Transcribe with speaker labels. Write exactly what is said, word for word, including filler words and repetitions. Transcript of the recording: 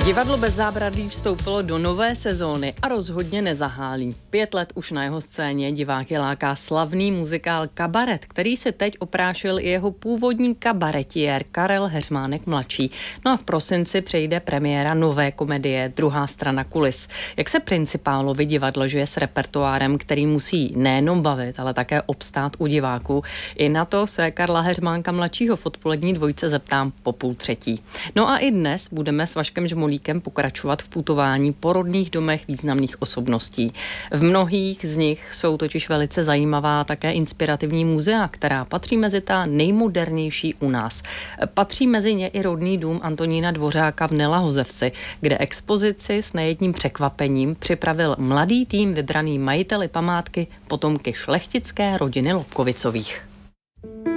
Speaker 1: Divadlo Bez zábradlí vstoupilo do nové sezóny a rozhodně nezahálí. Pět let už na jeho scéně diváky láká slavný muzikál Kabaret, který se teď oprášil i jeho původní kabaretiér Karel Heřmánek mladší. No a v prosinci přejde premiéra nové komedie Druhá strana kulis. Jak se principálovi divadlo žije s repertoárem, který musí nejenom bavit, ale také obstát u diváků? I na to se Karla Heřmánka mladšího v odpolední dvojce zeptám po půl třetí. No a i dnes budeme s Vaškem Žmolíkem pokračovat v putování po rodných domech významných osobností. V mnohých z nich jsou totiž velice zajímavá také inspirativní muzea, která patří mezi ta nejmodernější u nás. Patří mezi ně i rodný dům Antonína Dvořáka v Nelahozevsi, kde expozici s nejedním překvapením připravil mladý tým vybraný majiteli památky potomky šlechtické rodiny Lobkovicových.